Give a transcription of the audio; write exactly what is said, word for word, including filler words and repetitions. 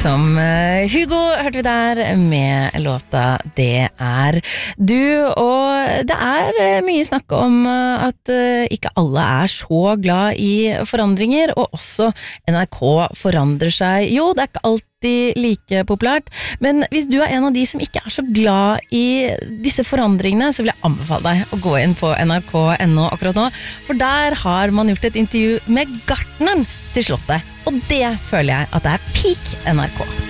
som Hugo hørte vi der med låta Det er du, og det er mye snakk om at ikke alle er så glad i forandringer, og også N R K forandrer seg. Jo, det er ikke alltid like populært, men hvis du er en av de som ikke er så glad i disse forandringene, så vil jeg anbefale deg å gå inn på N R K punktum N O akkurat nå, for der har man gjort et intervju med gartneren til Slottet, og det føler jeg at det er peak N R K.